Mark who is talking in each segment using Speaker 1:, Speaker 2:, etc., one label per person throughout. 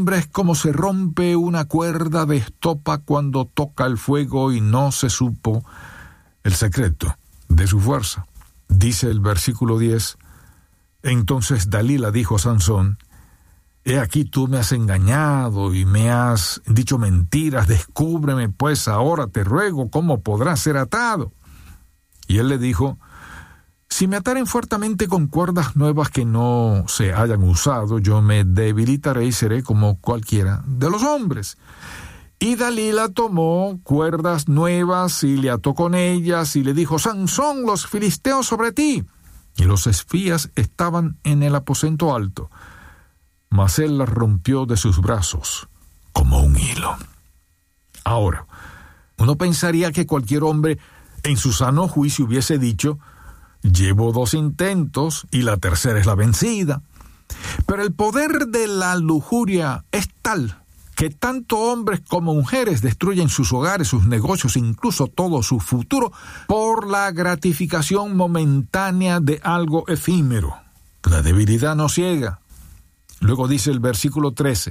Speaker 1: hombre es como se rompe una cuerda de estopa cuando toca el fuego y no se supo el secreto de su fuerza. Dice el versículo 10, entonces Dalila dijo a Sansón, he aquí tú me has engañado y me has dicho mentiras, descúbreme pues ahora, te ruego, cómo podrás ser atado. Y él le dijo, si me ataren fuertemente con cuerdas nuevas que no se hayan usado, yo me debilitaré y seré como cualquiera de los hombres. Y Dalila tomó cuerdas nuevas y le ató con ellas y le dijo, Sansón, los filisteos sobre ti. Y los espías estaban en el aposento alto, mas él las rompió de sus brazos como un hilo. Ahora, uno pensaría que cualquier hombre en su sano juicio hubiese dicho, llevo 2 intentos y la tercera es la vencida. Pero el poder de la lujuria es tal que tanto hombres como mujeres destruyen sus hogares, sus negocios, incluso todo su futuro, por la gratificación momentánea de algo efímero. La debilidad no ciega. Luego dice el versículo 13,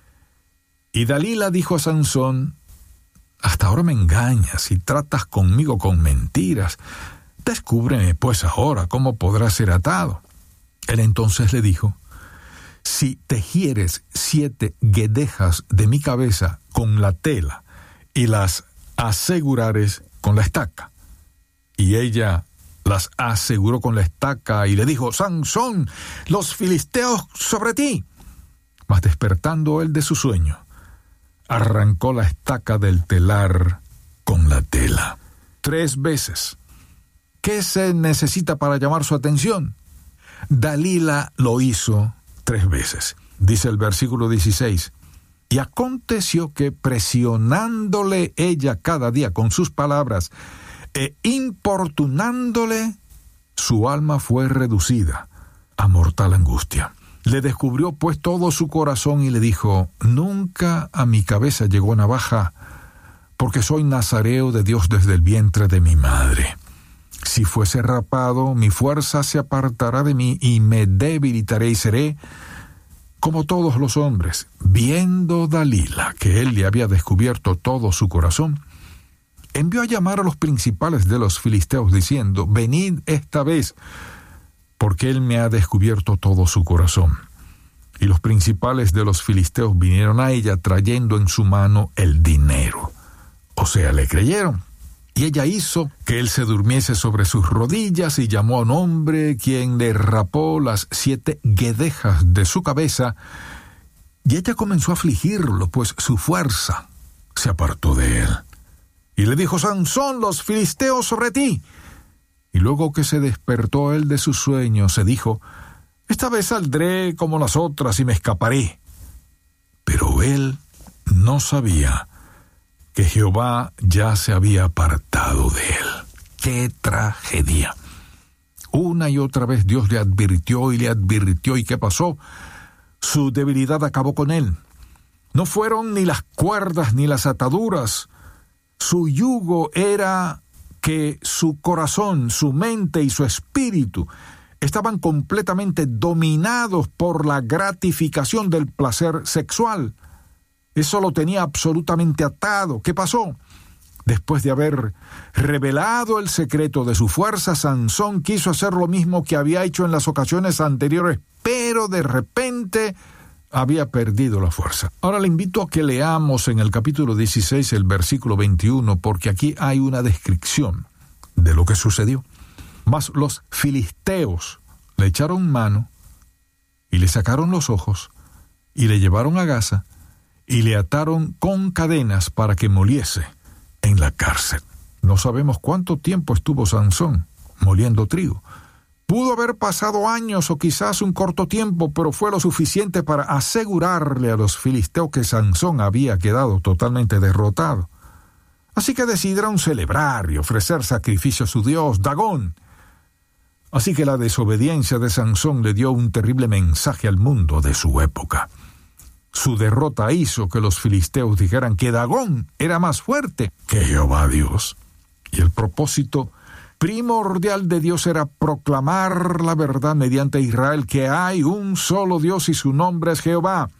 Speaker 1: y Dalila dijo a Sansón, hasta ahora me engañas y tratas conmigo con mentiras. Descúbreme pues ahora cómo podrás ser atado. Él entonces le dijo, si tejieres 7 guedejas de mi cabeza con la tela y las asegurares con la estaca. Y ella las aseguró con la estaca y le dijo, Sansón, los filisteos sobre ti. Mas despertando él de su sueño, arrancó la estaca del telar con la tela. 3 veces. ¿Qué se necesita para llamar su atención? Dalila lo hizo 3 veces. Dice el versículo 16. Y aconteció que presionándole ella cada día con sus palabras e importunándole, su alma fue reducida a mortal angustia. Le descubrió pues todo su corazón y le dijo, nunca a mi cabeza llegó navaja, porque soy nazareo de Dios desde el vientre de mi madre. Si fuese rapado, mi fuerza se apartará de mí y me debilitaré y seré como todos los hombres. Viendo Dalila que él le había descubierto todo su corazón, envió a llamar a los principales de los filisteos diciendo, venid esta vez, porque él me ha descubierto todo su corazón. Y los principales de los filisteos vinieron a ella trayendo en su mano el dinero. O sea, le creyeron. Y ella hizo que él se durmiese sobre sus rodillas y llamó a un hombre quien le rapó las 7 guedejas de su cabeza, y ella comenzó a afligirlo, pues su fuerza se apartó de él. Y le dijo, Sansón, los filisteos sobre ti. Y luego que se despertó él de su sueño, se dijo, esta vez saldré como las otras y me escaparé. Pero él no sabía que Jehová ya se había apartado de él. ¡Qué tragedia! Una y otra vez Dios le advirtió, ¿y qué pasó? Su debilidad acabó con él. No fueron ni las cuerdas ni las ataduras. Su yugo era que su corazón, su mente y su espíritu estaban completamente dominados por la gratificación del placer sexual. Eso lo tenía absolutamente atado. ¿Qué pasó? Después de haber revelado el secreto de su fuerza, Sansón quiso hacer lo mismo que había hecho en las ocasiones anteriores, pero de repente había perdido la fuerza. Ahora le invito a que leamos en el capítulo 16 el versículo 21, porque aquí hay una descripción de lo que sucedió. Mas los filisteos le echaron mano y le sacaron los ojos y le llevaron a Gaza y le ataron con cadenas para que moliese en la cárcel. No sabemos cuánto tiempo estuvo Sansón moliendo trigo. Pudo haber pasado años o quizás un corto tiempo, pero fue lo suficiente para asegurarle a los filisteos que Sansón había quedado totalmente derrotado. Así que decidieron celebrar y ofrecer sacrificio a su dios, Dagón. Así que la desobediencia de Sansón le dio un terrible mensaje al mundo de su época. Su derrota hizo que los filisteos dijeran que Dagón era más fuerte que Jehová Dios. Y el propósito primordial de Dios era proclamar la verdad mediante Israel, que hay un solo Dios y su nombre es Jehová.